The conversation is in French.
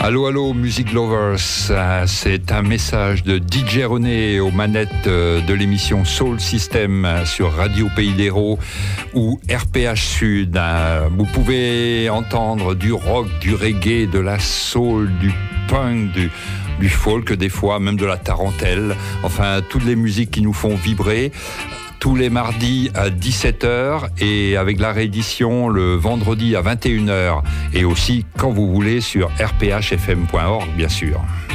Allô, allô, Music Lovers, c'est un message de DJ René aux manettes de l'émission Soul System sur Radio Pays d'Hérault ou RPH Sud. Vous pouvez entendre du rock, du reggae, de la soul, du punk, du folk des fois, même de la tarentelle, enfin toutes les musiques qui nous font vibrer. Tous les mardis à 17h et avec la réédition le vendredi à 21h et aussi quand vous voulez sur rphfm.org bien sûr.